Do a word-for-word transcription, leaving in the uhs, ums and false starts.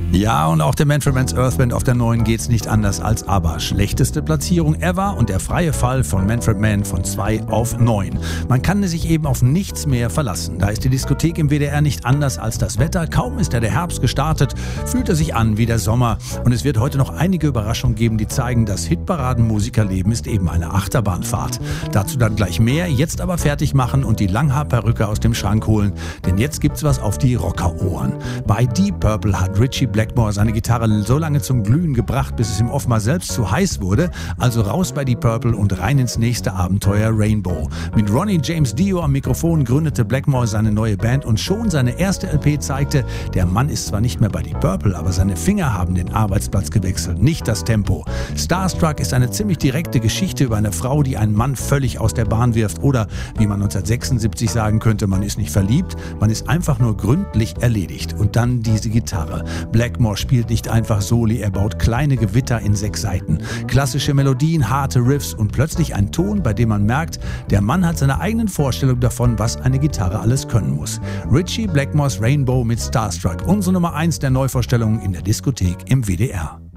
Ja, und auch der Manfred Mann's Earth Band auf der neun geht's nicht anders als ABBA. Schlechteste Platzierung ever und der freie Fall von Manfred Mann von zwei auf neun. Man kann sich eben auf nichts mehr verlassen. Da ist die Diskothek im W D R nicht anders als das Wetter. Kaum ist ja der Herbst gestartet, fühlt er sich an wie der Sommer. Und es wird heute noch einige Überraschungen geben, die zeigen, das Hitparaden-Musikerleben ist eben eine Achterbahnfahrt. Dazu dann gleich mehr, jetzt aber fertig machen und die Langhaarperücke aus dem Schrank holen. Denn jetzt gibt's was auf die Rockerohren. Bei Deep Purple hat Ritchie Blackmore seine Gitarre so lange zum Glühen gebracht, bis es ihm offenbar selbst zu heiß wurde. Also raus bei Deep Purple und rein ins nächste Abenteuer Rainbow. Mit Ronnie James Dio am Mikrofon gründete Blackmore seine neue Band und schon seine erste L P zeigte, der Mann ist zwar nicht mehr bei Deep Purple, aber seine Finger haben den Arbeitsplatz gewechselt, nicht das Tempo. Starstruck ist eine ziemlich direkte Geschichte über eine Frau, die einen Mann völlig aus der Bahn wirft oder, wie man neunzehnhundertsechsundsiebzig sagen könnte, man ist nicht verliebt, man ist einfach nur gründlich erledigt. Und dann diese Gitarre. Blackmore spielt nicht einfach Soli, er baut kleine Gewitter in sechs Seiten. Klassische Melodien, harte Riffs und plötzlich ein Ton, bei dem man merkt, der Mann hat seine eigenen Vorstellungen davon, was eine Gitarre alles können muss. Ritchie Blackmores Rainbow mit Starstruck, unsere Nummer eins der Neuvorstellungen in der Diskothek im W D R.